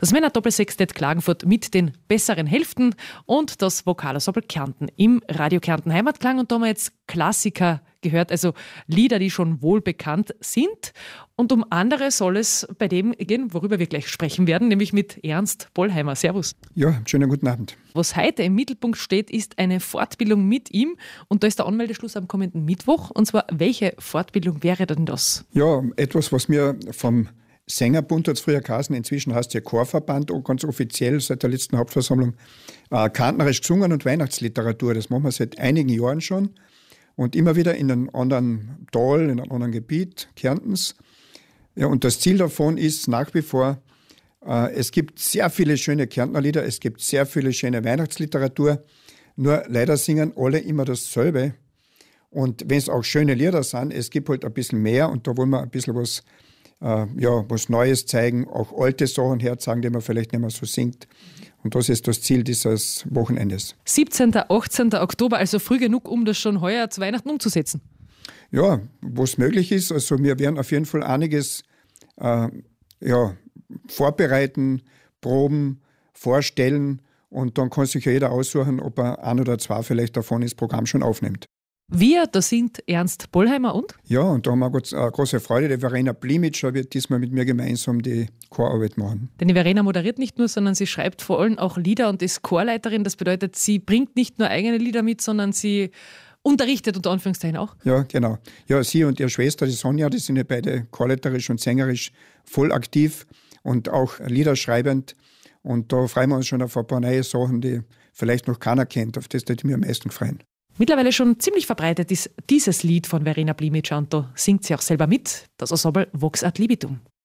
Das Männer-Doppelsextett Klagenfurt mit den besseren Hälften und das Vokalensemble Kärnten im Radio Kärnten Heimatklang. Und da haben wir jetzt Klassiker gehört, also Lieder, die schon wohl bekannt sind. Und um andere soll es bei dem gehen, worüber wir gleich sprechen werden, nämlich mit Ernst Pollheimer. Servus. Ja, schönen guten Abend. Was heute im Mittelpunkt steht, ist eine Fortbildung mit ihm. Und da ist der Anmeldeschluss am kommenden Mittwoch. Und zwar, welche Fortbildung wäre denn das? Ja, etwas, was mir vom Sängerbund hat es früher geheißen, inzwischen heißt der Chorverband, auch ganz offiziell seit der letzten Hauptversammlung, kärntnerisch gesungen und Weihnachtsliteratur. Das machen wir seit einigen Jahren schon und immer wieder in einem anderen Tal, in einem anderen Gebiet Kärntens. Ja, und das Ziel davon ist nach wie vor, es gibt sehr viele schöne Kärntnerlieder, es gibt sehr viele schöne Weihnachtsliteratur, nur leider singen alle immer dasselbe. Und wenn es auch schöne Lieder sind, es gibt halt ein bisschen mehr und da wollen wir ein bisschen was Neues zeigen, auch alte Sachen herzeigen, die man vielleicht nicht mehr so singt. Und das ist das Ziel dieses Wochenendes. 17., 18. Oktober, also früh genug, um das schon heuer zu Weihnachten umzusetzen. Ja, was möglich ist. Also wir werden auf jeden Fall einiges vorbereiten, proben, vorstellen und dann kann sich ja jeder aussuchen, ob er ein oder zwei vielleicht davon ins Programm schon aufnimmt. Wir, das sind Ernst Pollheimer und? Ja, und da haben wir eine große Freude. Die Verena Blimic wird diesmal mit mir gemeinsam die Chorarbeit machen. Denn die Verena moderiert nicht nur, sondern sie schreibt vor allem auch Lieder und ist Chorleiterin. Das bedeutet, sie bringt nicht nur eigene Lieder mit, sondern sie unterrichtet unter Anführungszeichen auch. Ja, genau. Ja, sie und ihre Schwester, die Sonja, die sind ja beide chorleiterisch und sängerisch voll aktiv und auch liederschreibend. Und da freuen wir uns schon auf ein paar neue Sachen, die vielleicht noch keiner kennt. Auf das würde ich mich am meisten freuen. Mittlerweile schon ziemlich verbreitet ist dieses Lied von Verena Blimic und da singt sie auch selber mit, das Ensemble Vox ad Libitum.